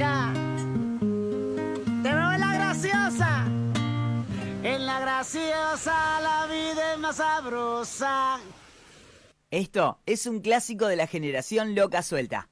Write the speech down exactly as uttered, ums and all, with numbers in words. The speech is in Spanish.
acá. Te veo en la graciosa. En la graciosa la vida es más sabrosa. Esto es un clásico de la generación loca suelta.